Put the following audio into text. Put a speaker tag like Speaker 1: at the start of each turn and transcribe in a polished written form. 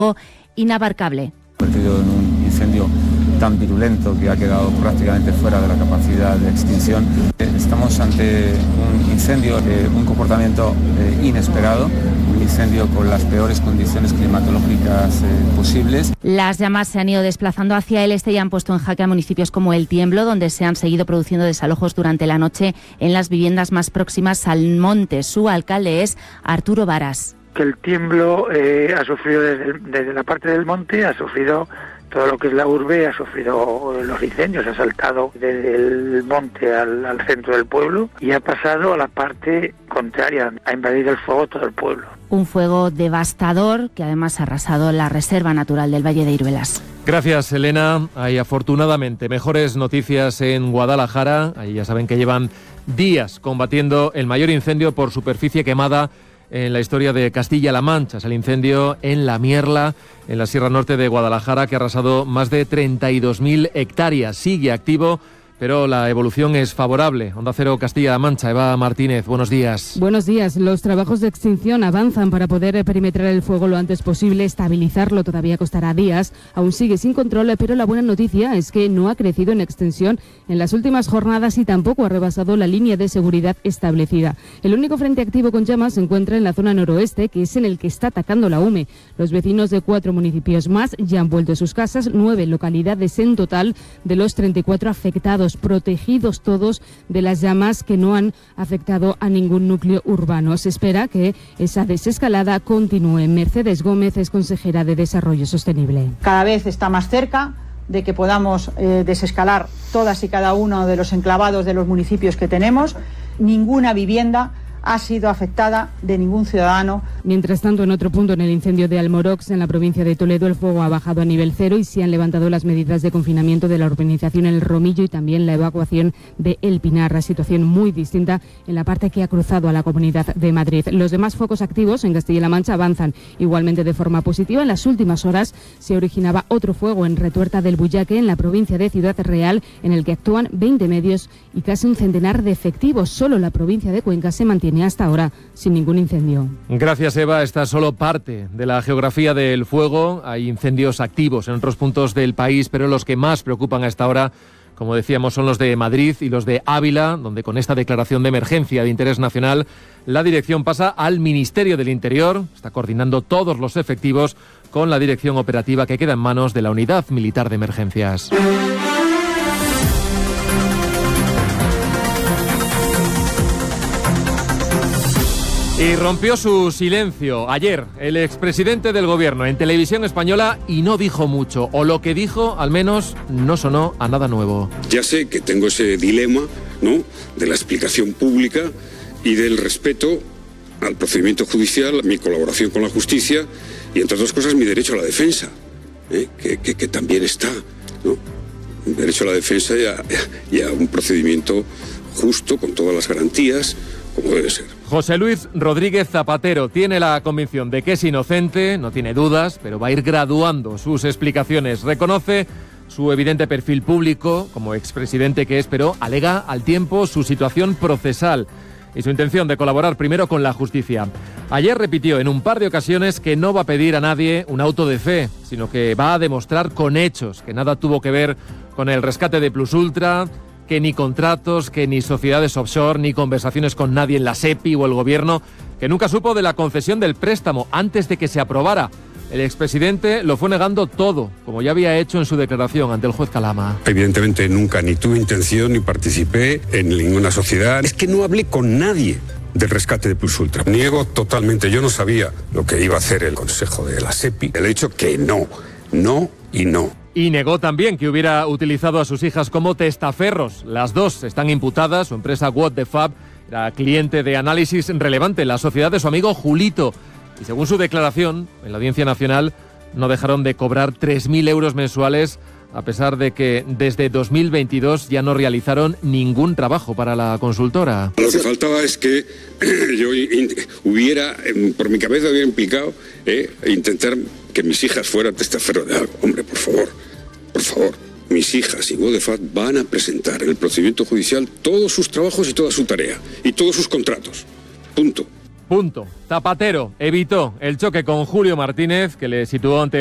Speaker 1: inabarcable.
Speaker 2: Convertido en un incendio tan virulento que ha quedado prácticamente fuera de la capacidad de extinción. Estamos ante un incendio de un comportamiento inesperado, un incendio con las peores condiciones climatológicas posibles.
Speaker 1: Las llamas se han ido desplazando hacia el este y han puesto en jaque a municipios como El Tiemblo, donde se han seguido produciendo desalojos durante la noche en las viviendas más próximas al monte. Su alcalde es Arturo Varas.
Speaker 3: Que El Tiemblo ha sufrido desde la parte del monte, ha sufrido todo lo que es la urbe, ha sufrido los incendios, ha saltado desde el monte al centro del pueblo y ha pasado a la parte contraria, ha invadido el fuego todo el pueblo.
Speaker 1: Un fuego devastador que además ha arrasado la Reserva Natural del Valle de Iruelas.
Speaker 4: Gracias, Elena. Hay afortunadamente mejores noticias en Guadalajara. Ahí ya saben que llevan días combatiendo el mayor incendio por superficie quemada en la historia de Castilla-La Mancha. Es el incendio en La Mierla, en la Sierra Norte de Guadalajara, que ha arrasado más de 32.000 hectáreas. Sigue activo, pero la evolución es favorable. Onda Cero Castilla-La Mancha, Eva Martínez, buenos días.
Speaker 5: Buenos días. Los trabajos de extinción avanzan para poder perimetrar el fuego lo antes posible. Estabilizarlo todavía costará días. Aún sigue sin control, pero la buena noticia es que no ha crecido en extensión en las últimas jornadas y tampoco ha rebasado la línea de seguridad establecida. El único frente activo con llamas se encuentra en la zona noroeste, que es en el que está atacando la UME. Los vecinos de 4 municipios más ya han vuelto a sus casas, 9 localidades en total de los 34 afectados, protegidos todos de las llamas que no han afectado a ningún núcleo urbano. Se espera que esa desescalada continúe. Mercedes Gómez es consejera de Desarrollo Sostenible.
Speaker 6: Cada vez está más cerca de que podamos desescalar todas y cada uno de los enclavados de los municipios que tenemos. Ninguna vivienda ha sido afectada de ningún ciudadano.
Speaker 5: Mientras tanto, en otro punto, en el incendio de Almorox, en la provincia de Toledo, el fuego ha bajado a nivel 0 y se han levantado las medidas de confinamiento de la urbanización El Romillo y también la evacuación de El Pinar. La situación muy distinta en la parte que ha cruzado a la Comunidad de Madrid. Los demás focos activos en Castilla-La Mancha avanzan igualmente de forma positiva. En las últimas horas se originaba otro fuego en Retuerta del Buyaque, en la provincia de Ciudad Real, en el que actúan 20 medios y casi un centenar de efectivos. Solo la provincia de Cuenca se mantiene hasta ahora sin ningún incendio.
Speaker 4: Gracias, Eva. Esta es solo parte de la geografía del fuego. Hay incendios activos en otros puntos del país, pero los que más preocupan a esta hora, como decíamos, son los de Madrid y los de Ávila, donde con esta declaración de emergencia de interés nacional, la dirección pasa al Ministerio del Interior. Está coordinando todos los efectivos con la dirección operativa que queda en manos de la Unidad Militar de Emergencias. Y rompió su silencio ayer el expresidente del gobierno en televisión española y no dijo mucho, o lo que dijo al menos no sonó a nada nuevo.
Speaker 7: Ya sé que tengo ese dilema, ¿no?, de la explicación pública y del respeto al procedimiento judicial, mi colaboración con la justicia y, entre otras cosas, mi derecho a la defensa, que también está, ¿no? Un derecho a la defensa y a un procedimiento justo, con todas las garantías, como debe ser.
Speaker 4: José Luis Rodríguez Zapatero tiene la convicción de que es inocente, no tiene dudas, pero va a ir graduando sus explicaciones. Reconoce su evidente perfil público como expresidente que es, pero alega al tiempo su situación procesal y su intención de colaborar primero con la justicia. Ayer repitió en un par de ocasiones que no va a pedir a nadie un auto de fe, sino que va a demostrar con hechos que nada tuvo que ver con el rescate de Plus Ultra, que ni contratos, que ni sociedades offshore, ni conversaciones con nadie en la SEPI o el gobierno, que nunca supo de la concesión del préstamo antes de que se aprobara. El expresidente lo fue negando todo, como ya había hecho en su declaración ante el juez Calama.
Speaker 7: Evidentemente nunca ni tuve intención ni participé en ninguna sociedad. Es que no hablé con nadie del rescate de Plus Ultra. Niego totalmente, yo no sabía lo que iba a hacer el Consejo de la SEPI. Le he dicho que no y no.
Speaker 4: Y negó también que hubiera utilizado a sus hijas como testaferros. Las dos están imputadas. Su empresa What the Fab era cliente de análisis relevante en la sociedad de su amigo Julito. Y según su declaración, en la Audiencia Nacional no dejaron de cobrar 3.000 euros mensuales, a pesar de que desde 2022 ya no realizaron ningún trabajo para la consultora.
Speaker 7: Lo que faltaba es que yo hubiera, por mi cabeza hubiera implicado intentar que mis hijas fueran testaferro de algo. Hombre, por favor, mis hijas y Godefat van a presentar en el procedimiento judicial todos sus trabajos y toda su tarea y todos sus contratos. Punto.
Speaker 4: Punto. Zapatero evitó el choque con Julio Martínez, que le situó ante